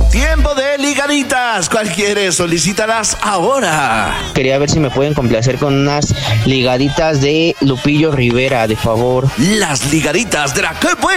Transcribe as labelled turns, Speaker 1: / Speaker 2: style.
Speaker 1: Tiempo de ligaditas. ¿Cuál quieres? Solicítalas ahora.
Speaker 2: Quería ver si me pueden complacer con unas ligaditas de Lupillo Rivera, de favor.
Speaker 1: Las ligaditas de la que buena.